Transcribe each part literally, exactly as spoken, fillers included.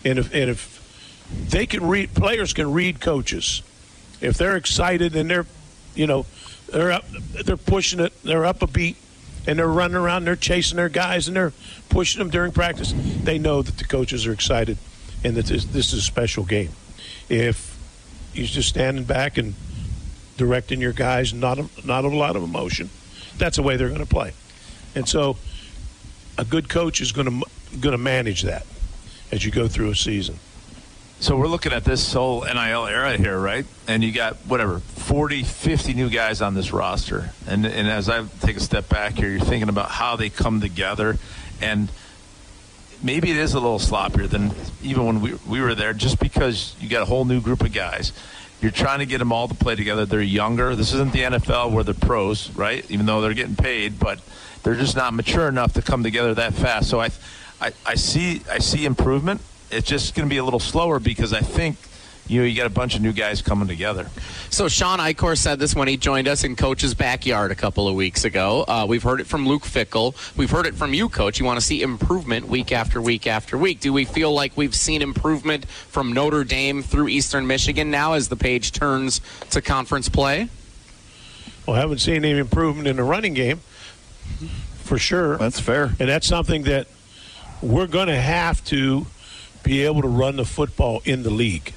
And if and if they can read, players can read coaches. If they're excited and they're, you know, they're up, they're pushing it, they're up a beat, and they're running around, they're chasing their guys, and they're pushing them during practice, they know that the coaches are excited and that this, this is a special game. If you're just standing back and directing your guys, not a, not a lot of emotion, that's the way they're going to play. And so a good coach is going to going to manage that as you go through a season. So we're looking at this whole N I L era here, right? And you got, whatever, forty, fifty new guys on this roster. And and as I take a step back here, you're thinking about how they come together. And maybe it is a little sloppier than even when we, we were there, just because you got a whole new group of guys. You're trying to get them all to play together. They're younger. This isn't the N F L where they're pros, right? Even though they're getting paid, but they're just not mature enough to come together that fast. So I, I, I see I see improvement. It's just going to be a little slower because I think, you know, you got a bunch of new guys coming together. So Sean Eichhorst said this when he joined us in Coach's Backyard a couple of weeks ago. Uh, we've heard it from Luke Fickell. We've heard it from you, Coach. You want to see improvement week after week after week. Do we feel like we've seen improvement from Notre Dame through Eastern Michigan now as the page turns to conference play? Well, I haven't seen any improvement in the running game, for sure. That's fair. And that's something that we're going to have to be able to run the football in the league.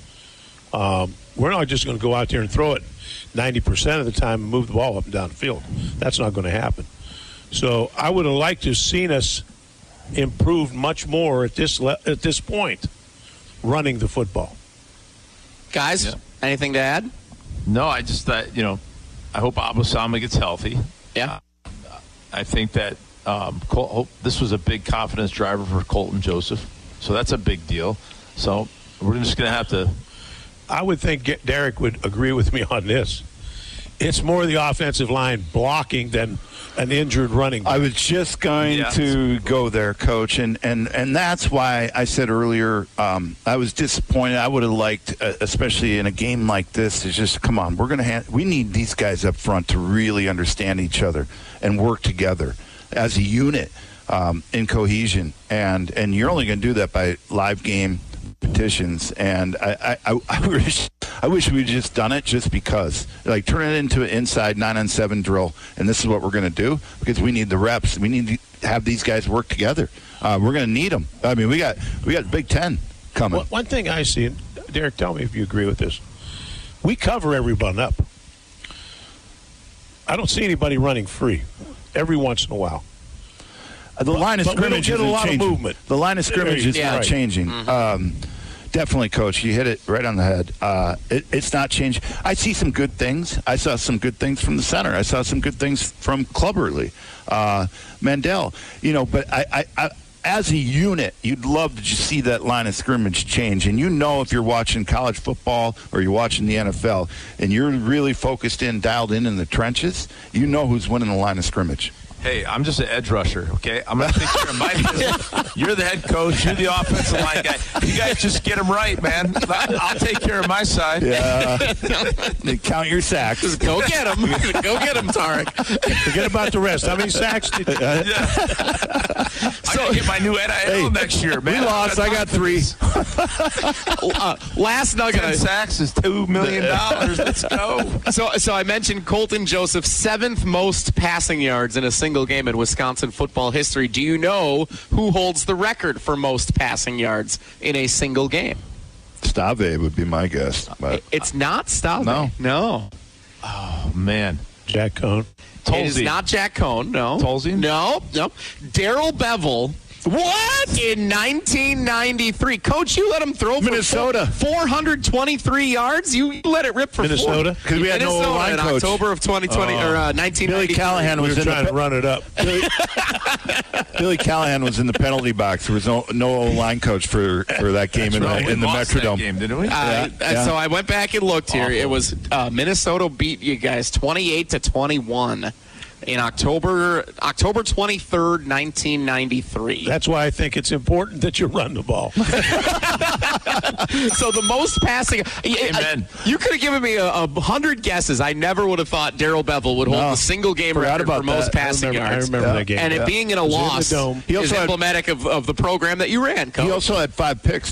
Um, we're not just going to go out there and throw it ninety percent of the time and move the ball up and down the field. That's not going to happen. So I would have liked to have seen us improve much more at this le- at this point, running the football. Guys, yeah. Anything to add? No, I just thought, you know, I hope Abou-Sama gets healthy. Yeah. Uh, I think that um, Col- this was a big confidence driver for Colton Joseph. So that's a big deal. So we're just going to have to. I would think Derek would agree with me on this. It's more the offensive line blocking than an injured running back. I was just going yeah. to go there, Coach, and, and, and that's why I said earlier um, I was disappointed. I would have liked, uh, especially in a game like this, to just come on. We're going to ha- we need these guys up front to really understand each other and work together as a unit. Um, in cohesion, and and you're only going to do that by live game petitions. And I, I, I wish I wish we'd just done it just because, like, turn it into an inside nine on seven drill, and this is what we're going to do because we need the reps. We need to have these guys work together. Uh, we're going to need them. I mean, we got we got Big Ten coming. One, one thing I see, and Derek, tell me if you agree with this. We cover everyone up. I don't see anybody running free every once in a while. The line of but scrimmage we don't get isn't a lot changing. of movement. The line of scrimmage is yeah. not Right. changing. Mm-hmm. Um, definitely, Coach. You hit it right on the head. Uh, it, it's not changing. I see some good things. I saw some good things from the center. I saw some good things from Clubberly, uh, Mandel. You know, but I, I, I, as a unit, you'd love to just see that line of scrimmage change. And you know, if you're watching college football or you're watching the N F L, and you're really focused in, dialed in in the trenches, you know who's winning the line of scrimmage. Hey, I'm just an edge rusher, okay? I'm going to take care of my business. You're the head coach. You're the offensive line guy. You guys just get them right, man. I'll take care of my side. Yeah. Count your sacks. Just go get him. Go get him, Tarek. Forget about the rest. How many sacks did you Yeah. I got to get my new N I L Hey, next year, man. We lost. I got three. uh, last nugget. Ten sacks is two million dollars. Let's go. So, so I mentioned Colton Joseph, seventh most passing yards in a single game in Wisconsin football history. Do you know who holds the record for most passing yards in a single game? Stave would be my guess. But It's not Stave. No. No. Oh, man. Jack Cohn? It is not Jack Cohn, no. Tolzien? No, no. Daryl Bevel. What? In nineteen ninety-three. Coach, you let him throw for Minnesota. four hundred twenty-three yards? You let it rip for Minnesota? four. 'Cause we had no Minnesota line in coach. October of twenty twenty, Oh. or uh, nineteen Billy ninety-three. Callahan We was were in trying the to run it up. Billy, Billy Callahan was in the penalty box. There was no no line coach for, for that game in Right, the we in the lost Metrodome. that game, didn't we? Uh, Yeah, yeah. So I went back and looked here. Awful. It was uh, Minnesota beat you guys twenty-eight to twenty-one in October October twenty-third, nineteen ninety-three. That's why I think it's important that you run the ball. So the most passing. Amen. I, you could have given me a, a hundred guesses. I never would have thought Daryl Bevel would hold No. the single game Forgot record about for most that. I passing remember, I yards. remember Yeah. that game. And it Yeah. being in a It was in the loss dome. He is also had- emblematic of, of the program that you ran, Coach. He also had five picks.